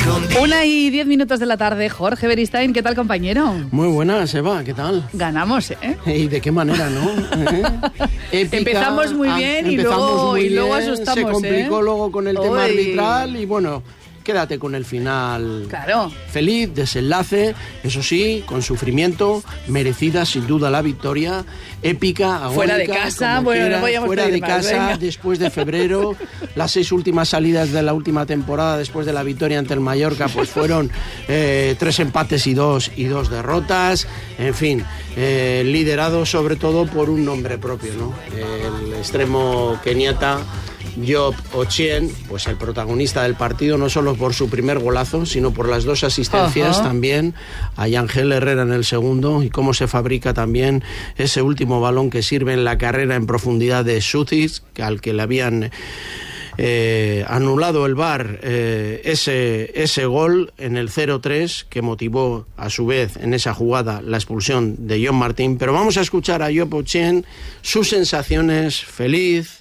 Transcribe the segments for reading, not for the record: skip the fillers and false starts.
1:10 de la tarde. Jorge Beristain, ¿qué tal, compañero? Muy buenas, Eva, ¿qué tal? Ganamos, ¿eh? ¿Y de qué manera, no? Épica, empezamos muy bien y luego asustamos, se complicó luego con el tema Uy. arbitral y bueno, quédate con el final. Claro. Feliz, desenlace, eso sí, con sufrimiento, merecida sin duda la victoria, épica, agónica. Fuera de casa, bueno, no podíamos fuera pedir de más, casa, venga. después de febrero, las 6 últimas salidas de la última temporada después de la victoria ante el Mallorca, pues fueron 3 empates y dos derrotas, en fin, liderado sobre todo por un nombre propio, ¿no? El extremo keniata Job Ochieng, pues el protagonista del partido, no solo por su primer golazo, sino por las 2 asistencias también a Yangel Herrera en el segundo, y cómo se fabrica también ese último balón que sirve en la carrera en profundidad de Sutis, al que le habían anulado el VAR ese gol en el 0-3, que motivó a su vez en esa jugada la expulsión de John Martín. Pero vamos a escuchar a Job Ochieng, sus sensaciones, feliz,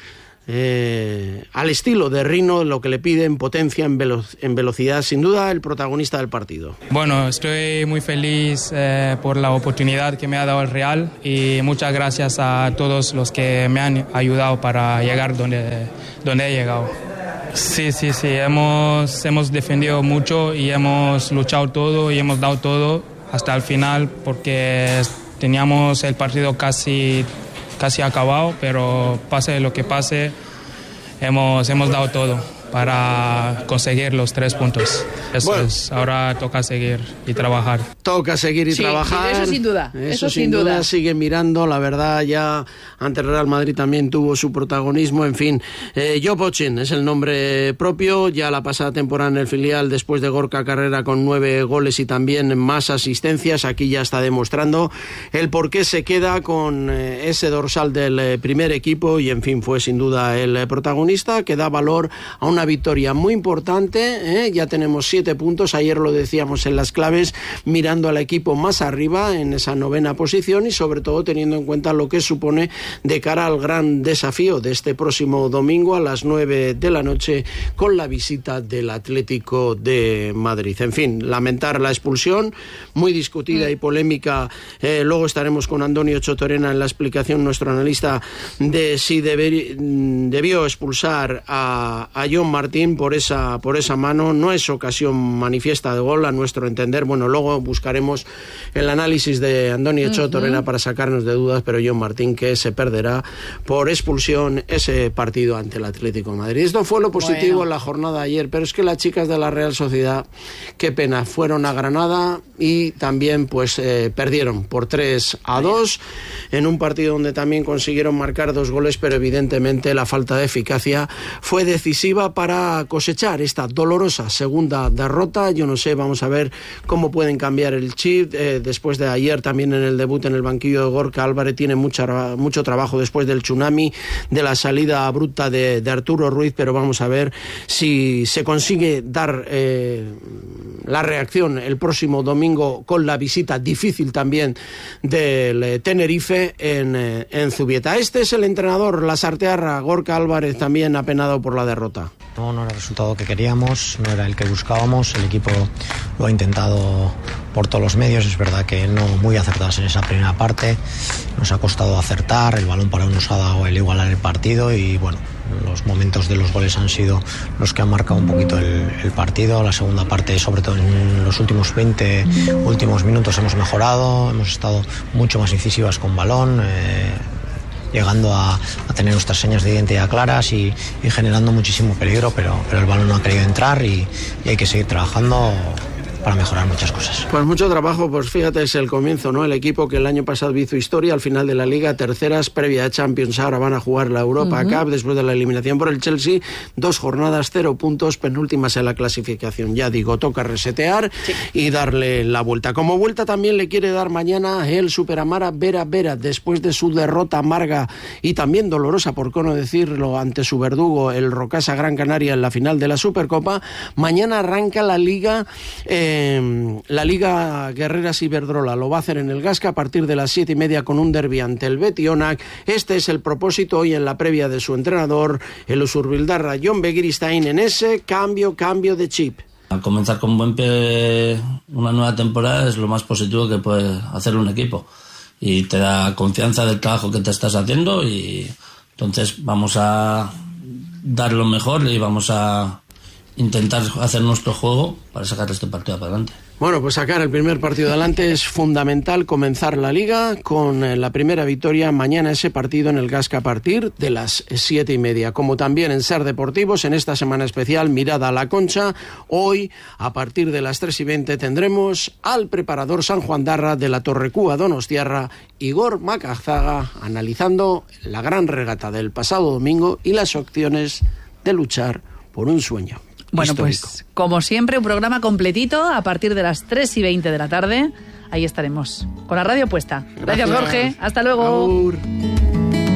al estilo de Rino, lo que le pide en potencia, en velocidad, sin duda el protagonista del partido. Bueno, estoy muy feliz por la oportunidad que me ha dado el Real, y muchas gracias a todos los que me han ayudado para llegar donde he llegado. Sí, hemos defendido mucho y hemos luchado todo y hemos dado todo hasta el final, porque teníamos el partido casi acabado, pero pase lo que pase, hemos dado todo para conseguir los 3 puntos. Ahora toca seguir y trabajar. Toca seguir y trabajar. Eso sin duda. Eso sin duda. Sigue mirando, la verdad, ya ante el Real Madrid también tuvo su protagonismo, en fin. Job Ochieng es el nombre propio, ya la pasada temporada en el filial, después de Gorka Carrera con 9 goles y también más asistencias, aquí ya está demostrando el por qué se queda con ese dorsal del primer equipo, y en fin, fue sin duda el protagonista, que da valor a una victoria muy importante, ya tenemos 7 puntos, ayer lo decíamos en las claves, mirando al equipo más arriba en esa 9ª posición, y sobre todo teniendo en cuenta lo que supone de cara al gran desafío de este próximo domingo a las 9 de la noche con la visita del Atlético de Madrid. En fin, lamentar la expulsión, muy discutida y polémica, luego estaremos con Antonio Chotorena en la explicación, nuestro analista, de si debió expulsar a John Martín por esa mano. No es ocasión manifiesta de gol a nuestro entender. Bueno, luego buscaremos el análisis de Antonio Chotorena para sacarnos de dudas, pero John Martín, que se perderá por expulsión ese partido ante el Atlético de Madrid. Esto fue lo positivo en la jornada de ayer, pero es que las chicas de la Real Sociedad, qué pena, fueron a Granada y también pues perdieron por 3-2 en un partido donde también consiguieron marcar 2 goles, pero evidentemente la falta de eficacia fue decisiva para cosechar esta dolorosa segunda derrota. Yo no sé, vamos a ver cómo pueden cambiar el chip después de ayer también en el debut en el banquillo de Gorka. Álvarez tiene mucho trabajo después del tsunami, de la salida abrupta de Arturo Ruiz, pero vamos a ver si se consigue dar la reacción el próximo domingo con la visita difícil también del Tenerife en Zubieta. Este es el entrenador lasartearra, Gorka Álvarez, también apenado por la derrota. No era el resultado que queríamos, no era el que buscábamos, el equipo lo ha intentado por todos los medios, es verdad que no muy acertados en esa primera parte, nos ha costado acertar, el balón parado nos ha dado el igualar el partido, y bueno, los momentos de los goles han sido los que han marcado un poquito el partido. La segunda parte, sobre todo en los últimos 20 últimos minutos, hemos mejorado, hemos estado mucho más incisivas con balón, llegando a tener nuestras señas de identidad claras y generando muchísimo peligro, pero el balón no ha querido entrar, y hay que seguir trabajando para mejorar muchas cosas. Pues mucho trabajo, pues fíjate, es el comienzo, ¿no? El equipo que el año pasado hizo historia al final de la Liga, terceras, previa a Champions, ahora van a jugar la Europa Cup después de la eliminación por el Chelsea, 2 jornadas, 0 puntos, penúltimas en la clasificación. Ya digo, toca resetear y darle la vuelta. Como vuelta también le quiere dar mañana el Superamara Vera Vera, después de su derrota amarga y también dolorosa, por qué no decirlo, ante su verdugo, el Rocasa Gran Canaria, en la final de la Supercopa. Mañana arranca la Liga Guerreras Iberdrola, lo va a hacer en el Gasca a partir de las 7:30 con un derbi ante el Betionac. Este es el propósito hoy en la previa de su entrenador, el usurbildarra Jon Begiristain, en ese cambio de chip. A comenzar con buen pie una nueva temporada es lo más positivo que puede hacer un equipo y te da confianza del trabajo que te estás haciendo y entonces vamos a dar lo mejor y vamos a intentar hacer nuestro juego para sacar este partido adelante. Bueno, pues sacar el primer partido adelante es fundamental, comenzar la Liga con la primera victoria mañana, ese partido en el Gasca a partir de las 7:30. Como también en Ser Deportivos, en esta semana especial, mirada a la Concha, hoy a partir de las 3:20 tendremos al preparador sanjuandarra de la Torrecúa Donostiarra, Igor Macazaga, analizando la gran regata del pasado domingo y las opciones de luchar por un sueño. Bueno, histórico. pues como siempre, un programa completito a partir de las 3:20 de la tarde. Ahí estaremos, con la radio puesta. Gracias, Jorge. Hasta luego. Agur.